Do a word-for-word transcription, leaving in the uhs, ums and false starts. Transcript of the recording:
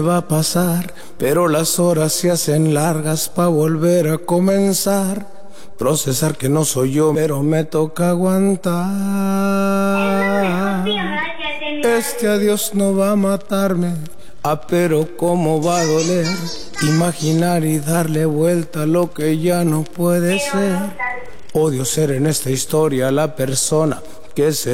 Va a pasar, pero las horas se hacen largas pa' volver a comenzar. Procesar que no soy yo, pero me toca aguantar. Este adiós no va a matarme, ah, pero cómo va a doler. Imaginar y darle vuelta a lo que ya no puede ser. Odio ser en esta historia la persona que se